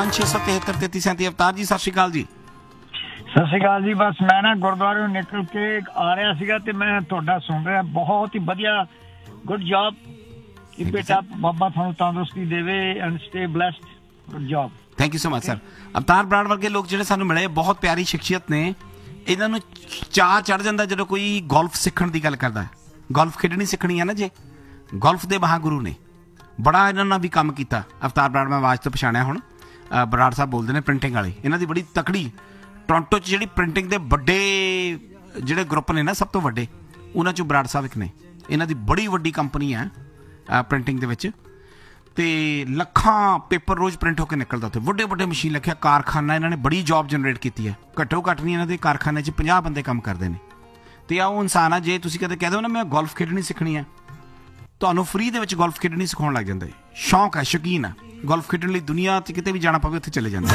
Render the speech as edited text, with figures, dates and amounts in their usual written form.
5-673 33 ਅਵਤਾਰ ਜੀ ਸਤਿ ਸ਼੍ਰੀ ਅਕਾਲ ਜੀ। ਸਤਿ ਸ਼੍ਰੀ ਅਕਾਲ ਜੀ। ਬਸ ਮੈਂ ਨਾ ਗੁਰਦੁਆਰੇ ਨਿਕਲ ਕੇ ਆ ਰਿਹਾ ਸੀਗਾ ਤੇ ਮੈਂ ਤੁਹਾਡਾ ਸੁਣ ਰਿਹਾ, ਬਹੁਤ ਹੀ ਵਧੀਆ, good job keep it up, ਬਾਬਾ ਤੁਹਾਨੂੰ ਤੰਦਰੁਸਤੀ ਦੇਵੇ and stay blessed, good job. Thank you so much sir. ਅਵਤਾਰ ਬਰਾੜ ਵਰਗੇ ਲੋਕ ਜਿਹੜੇ ਸਾਨੂੰ ਮਿਲੇ, ਬਹੁਤ ਪਿਆਰੀ ਸ਼ਖਸੀਅਤ ਨੇ। ਇਹਨਾਂ ਨੂੰ ਚਾਅ ਚੜ੍ਹ ਜਾਂਦਾ ਜਦੋਂ ਕੋਈ ਗੋਲਫ ਸਿੱਖਣ ਦੀ ਗੱਲ ਕਰਦਾ। ਗੋਲਫ ਖੇਡਣੀ ਸਿੱਖਣੀ ਹੈ ਨਾ ਜੇ, ਗੋਲਫ ਦੇ ਮਹਾਂਗੁਰੂ ਨੇ, ਬੜਾ ਇਹਨਾਂ ਨਾਲ ਵੀ ਕੰਮ ਕੀਤਾ। ਅਵਤਾਰ ਬਰਾੜ ਮੈਂ ਆਵਾਜ਼ ਤੋਂ ਪਛਾਣਿਆ ਹੁਣ, ਬਰਾੜ ਸਾਹਿਬ ਬੋਲਦੇ ਨੇ ਪ੍ਰਿੰਟਿੰਗ ਵਾਲੇ। ਇਹਨਾਂ ਦੀ ਬੜੀ ਤਕੜੀ ਟੋਰਾਂਟੋ 'ਚ ਜਿਹੜੀ ਪ੍ਰਿੰਟਿੰਗ ਦੇ ਵੱਡੇ ਜਿਹੜੇ ਗਰੁੱਪ ਨੇ ਨਾ, ਸਭ ਤੋਂ ਵੱਡੇ, ਉਹਨਾਂ 'ਚੋਂ ਬਰਾੜ ਸਾਹਿਬ ਇੱਕ ਨੇ। ਇਹਨਾਂ ਦੀ ਬੜੀ ਵੱਡੀ ਕੰਪਨੀ ਹੈ ਪ੍ਰਿੰਟਿੰਗ ਦੇ ਵਿੱਚ, ਅਤੇ ਲੱਖਾਂ ਪੇਪਰ ਰੋਜ਼ ਪ੍ਰਿੰਟ ਹੋ ਕੇ ਨਿਕਲਦਾ ਉੱਥੇ। ਵੱਡੇ ਵੱਡੇ ਮਸ਼ੀਨ ਰੱਖਿਆ, ਕਾਰਖਾਨਾ। ਇਹਨਾਂ ਨੇ ਬੜੀ ਜੋਬ ਜਨਰੇਟ ਕੀਤੀ ਹੈ। ਘੱਟੋ ਘੱਟ ਨਹੀਂ ਇਹਨਾਂ ਦੇ ਕਾਰਖਾਨੇ 'ਚ 50 ਬੰਦੇ ਕੰਮ ਕਰਦੇ ਨੇ। ਅਤੇ ਆ ਉਹ ਇਨਸਾਨ ਆ, ਜੇ ਤੁਸੀਂ ਕਦੇ ਕਹਿ ਦਿਓ ਨਾ ਮੈਂ ਗੋਲਫ ਖੇਡਣੀ ਸਿੱਖਣੀ ਹੈ, ਤੁਹਾਨੂੰ ਫਰੀ ਦੇ ਵਿੱਚ ਗੋਲਫ ਖੇਡਣੀ ਸਿਖਾਉਣ ਲੱਗ ਜਾਂਦਾ ਹੈ। ਸ਼ੌਂਕ ਹੈ, ਸ਼ੌਕੀਨ ਹੈ ਗੋਲਫ ਖੇਡਣ ਲਈ। ਦੁਨੀਆ 'ਚ ਕਿਤੇ ਵੀ ਜਾਣਾ ਪਵੇ ਉੱਥੇ ਚਲੇ ਜਾਂਦੇ।